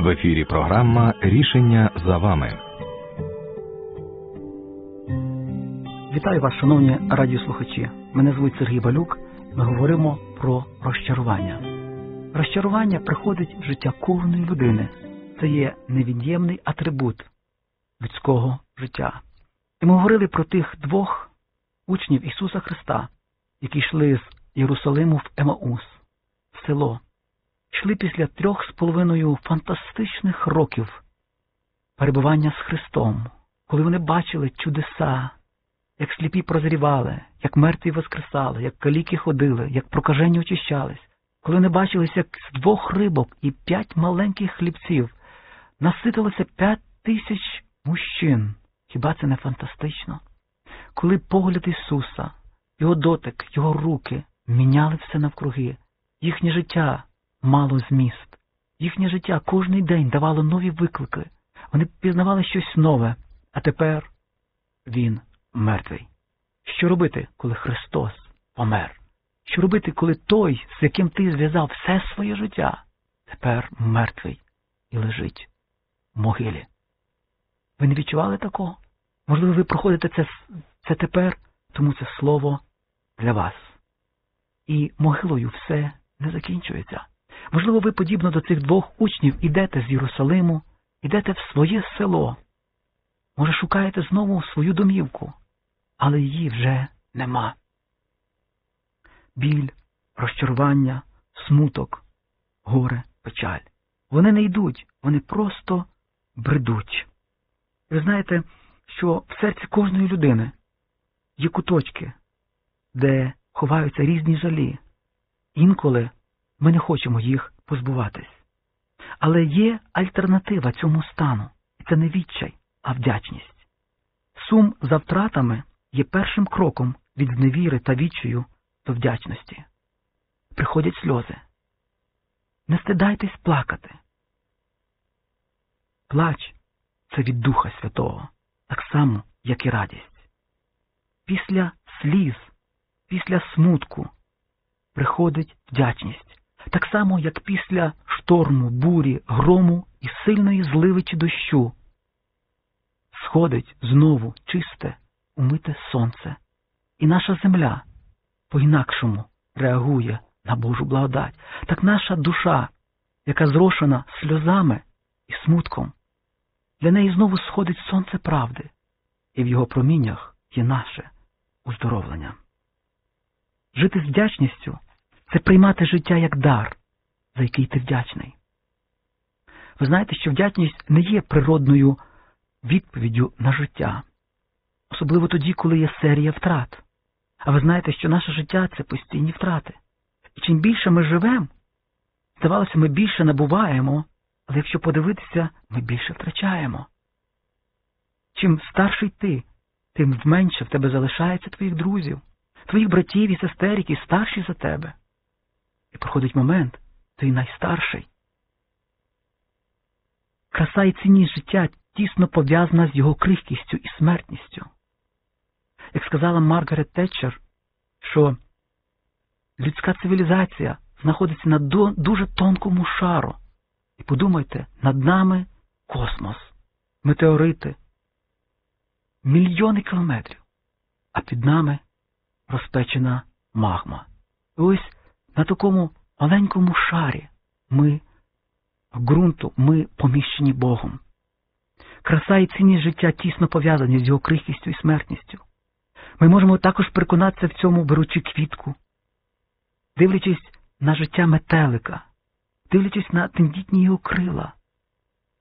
В ефірі програма «Рішення за вами». Вітаю вас, шановні радіослухачі. Мене звуть Сергій Балюк. Ми говоримо про розчарування. Розчарування приходить в життя кожної людини. Це є невід'ємний атрибут людського життя. І ми говорили про тих двох учнів Ісуса Христа, які йшли з Єрусалиму в Емаус, в село. Йшли після 3,5 фантастичних років перебування з Христом, коли вони бачили чудеса, як сліпі прозрівали, як мертві воскресали, як каліки ходили, як прокажені очищались, коли вони бачилися, як з 2 рибок і 5 маленьких хлібців наситилося 5000 мужчин. Хіба це не фантастично? Коли погляд Ісуса, Його дотик, Його руки міняли все навкруги, їхнє життя мало зміст, їхнє життя кожний день давало нові виклики, вони пізнавали щось нове, а тепер Він мертвий. Що робити, коли Христос помер? Що робити, коли той, з яким ти зв'язав все своє життя, тепер мертвий і лежить в могилі? Ви не відчували такого? Можливо, ви проходите це тепер, тому це слово для вас. І могилою все не закінчується. Можливо, ви, подібно до цих 2 учнів, ідете з Єрусалиму, ідете в своє село. Може, шукаєте знову свою домівку, але її вже нема. Біль, розчарування, смуток, горе, печаль. Вони не йдуть, вони просто бредуть. Ви знаєте, що в серці кожної людини є куточки, де ховаються різні жалі. Інколи ми не хочемо їх позбуватись. Але є альтернатива цьому стану. І це не відчай, а вдячність. Сум за втратами є першим кроком від зневіри та відчаю до вдячності. Приходять сльози. Не стидайтесь плакати. Плач – це від Духа Святого, так само, як і радість. Після сліз, після смутку приходить вдячність. Так само, як після шторму, бурі, грому і сильної зливи чи дощу сходить знову чисте, умите сонце. І наша земля по-інакшому реагує на Божу благодать. Так наша душа, яка зрошена сльозами і смутком, для неї знову сходить сонце правди, і в його проміннях є наше уздоровлення. Жити з вдячністю – це приймати життя як дар, за який ти вдячний. Ви знаєте, що вдячність не є природною відповіддю на життя. Особливо тоді, коли є серія втрат. А ви знаєте, що наше життя – це постійні втрати. І чим більше ми живемо, здавалося, ми більше набуваємо, але якщо подивитися, ми більше втрачаємо. Чим старший ти, тим менше в тебе залишається твоїх друзів, твоїх братів і сестер, які старші за тебе. І проходить момент, ти найстарший. Краса і цінність життя тісно пов'язана з його крихкістю і смертністю. Як сказала Маргарет Тетчер, що людська цивілізація знаходиться на дуже тонкому шару. І подумайте, над нами космос, метеорити, мільйони кілометрів, а під нами розпечена магма. І ось на такому маленькому шарі ми ґрунту, ми поміщені Богом. Краса і цінність життя тісно пов'язані з його крихкістю і смертністю. Ми можемо також переконатися в цьому, беручи квітку, дивлячись на життя метелика, дивлячись на тендітні його крила,